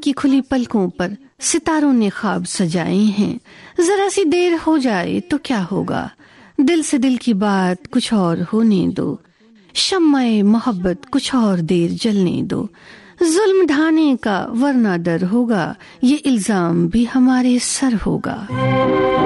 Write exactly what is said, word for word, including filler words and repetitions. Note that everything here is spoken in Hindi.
की खुली पलकों पर सितारों ने ख्वाब सजाए हैं। जरा सी देर हो जाए तो क्या होगा, दिल से दिल की बात कुछ और होने दो। शम्माए मोहब्बत कुछ और देर जलने दो। जुल्म ढाने का वरना डर होगा, ये इल्जाम भी हमारे सर होगा।